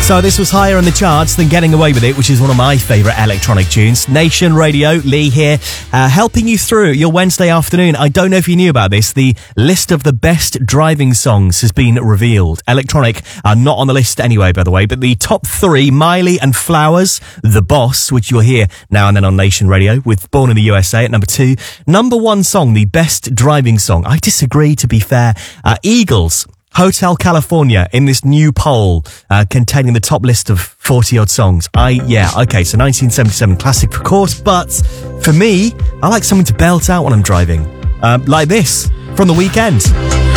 So this was higher in the charts than Getting Away With It, which is one of my favourite electronic tunes. Nation Radio, Lee here, helping you through your Wednesday afternoon. I don't know if you knew about this. The list of the best driving songs has been revealed. Electronic are not on the list anyway, by the way, but the top three, Miley and Flowers, The Boss, which you'll hear now and then on Nation Radio, with Born in the USA at number 2. Number 1 song, the best driving song. I disagree, to be fair. Eagles, Hotel California, in this new poll containing the top list of 40-odd songs. So 1977 classic, of course, but for me, I like something to belt out when I'm driving. Like this, from The Weeknd.